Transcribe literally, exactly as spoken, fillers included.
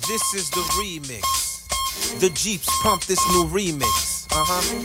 This is the remix. The Jeeps pump this new remix. Uh huh.